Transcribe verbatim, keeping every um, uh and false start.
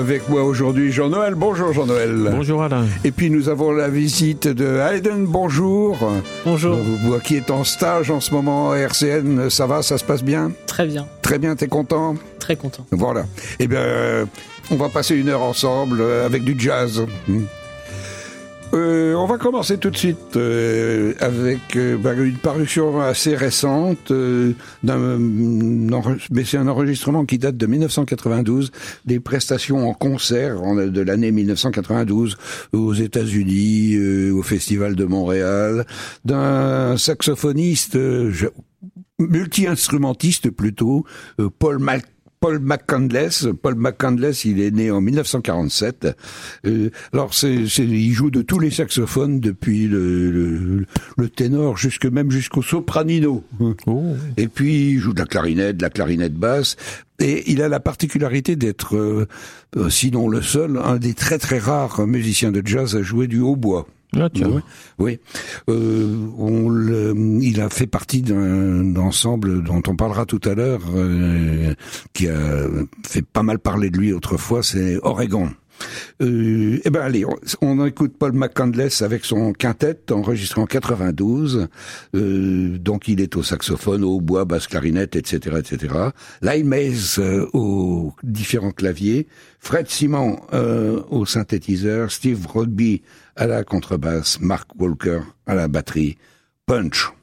Avec moi aujourd'hui Jean-Noël. Bonjour Jean-Noël. Bonjour Alain. Et puis nous avons la visite de Hayden. Bonjour. Bonjour. Vous qui est en stage en ce moment à R C N, ça va, ça se passe bien? Très bien. Très bien, t'es content? Très content. Voilà. Eh bien, euh, on va passer une heure ensemble euh, avec du jazz. Euh, on va commencer tout de suite euh, avec euh, bah, une parution assez récente, euh, d'un, mais c'est un enregistrement qui date de dix-neuf cent quatre-vingt-douze, des prestations en concert en, de l'année dix-neuf cent quatre-vingt-douze aux États-Unis, euh, au Festival de Montréal, d'un saxophoniste, euh, multi-instrumentiste plutôt, euh, Paul Mal Paul McCandless. Paul McCandless, il est né en dix-neuf cent quarante-sept. Euh, alors, c'est, c'est, il joue de tous les saxophones, depuis le, le, le ténor jusque même jusqu'au sopranino. Oh. Et puis, il joue de la clarinette, de la clarinette basse. Et il a la particularité d'être, euh, sinon le seul, un des très très rares musiciens de jazz à jouer du hautbois. Ah, tiens. Oui, oui. Euh, on le, il a fait partie d'un ensemble dont on parlera tout à l'heure, euh, qui a fait pas mal parler de lui autrefois, c'est Oregon. Euh, eh ben allez, on, on écoute Paul McCandless avec son quintet enregistré en quatre-vingt-douze. Euh, donc il est au saxophone, au hautbois, basse clarinette, et cetera, et cetera. Lyle Mays euh, aux différents claviers, Fred Simon euh, au synthétiseur, Steve Rodby à la contrebasse, Mark Walker à la batterie. Punch.